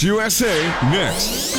USA next.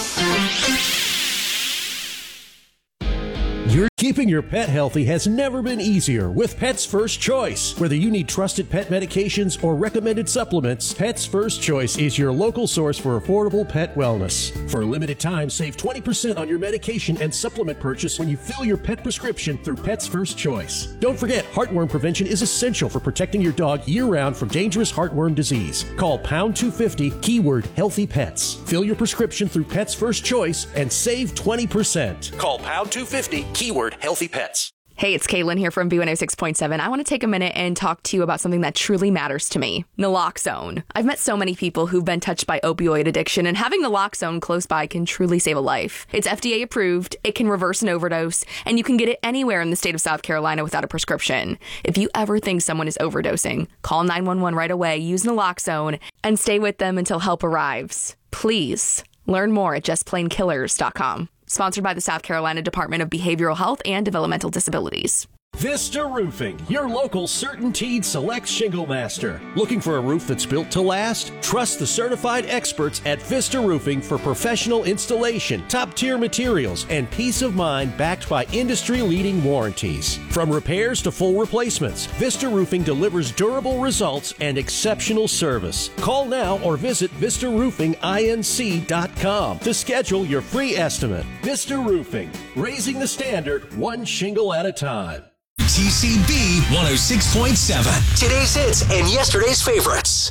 Keeping your pet healthy has never been easier with Pets First Choice. Whether you need trusted pet medications or recommended supplements, Pets First Choice is your local source for affordable pet wellness. For a limited time, save 20% on your medication and supplement purchase when you fill your pet prescription through Pets First Choice. Don't forget, heartworm prevention is essential for protecting your dog year-round from dangerous heartworm disease. Call pound 250, keyword healthy pets. Fill your prescription through Pets First Choice and save 20%. Call pound 250, keyword healthy pets. Hey, it's Caitlin here from B106.7. I want to take a minute and talk to you about something that truly matters to me, naloxone. I've met so many people who've been touched by opioid addiction, and having naloxone close by can truly save a life. It's FDA approved, it can reverse an overdose, and you can get it anywhere in the state of South Carolina without a prescription. If you ever think someone is overdosing, call 911 right away, use naloxone, and stay with them until help arrives. Please, learn more at justplainkillers.com. Sponsored by the South Carolina Department of Behavioral Health and Developmental Disabilities. Vista Roofing, your local CertainTeed Select Shingle Master. Looking for a roof that's built to last? Trust the certified experts at Vista Roofing for professional installation, top-tier materials, and peace of mind backed by industry-leading warranties. From repairs to full replacements, Vista Roofing delivers durable results and exceptional service. Call now or visit VistaRoofingINC.com to schedule your free estimate. Vista Roofing, raising the standard one shingle at a time. TCB 106.7. Today's hits and yesterday's favorites.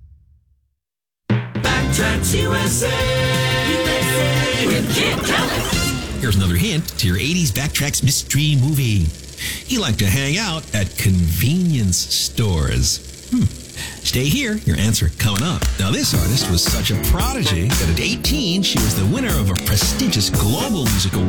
Backtracks USA. With Kid Kelly. Here's another hint to your 80s Backtracks mystery movie. You like to hang out at convenience stores. Stay here, your answer coming up. Now, this artist was such a prodigy that at 18, she was the winner of a prestigious global music award